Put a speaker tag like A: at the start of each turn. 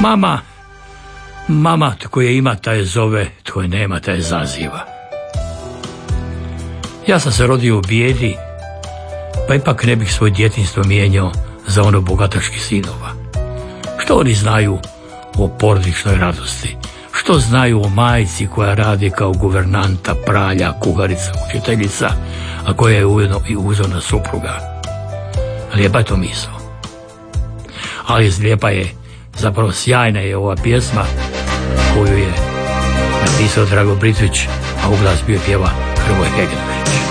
A: Mama koje ima taj zove, koje nema taj zaziva. Ja sam se rodio u bijedi, pa ipak ne bih svoje djetinjstvo mijenjao za ono bogataških sinova. Što oni znaju o porodičnoj radosti? Što znaju o majci koja radi kao guvernanta, pralja, kuharica, učiteljica, a koja je ujedno i uzorna supruga? Lijepa je to misao. Ali lijepa je, zapravo sjajna je ova pjesma koju je napisao Drago Britvić, a u glas bio pjeva Hrvoje Hegedoreć.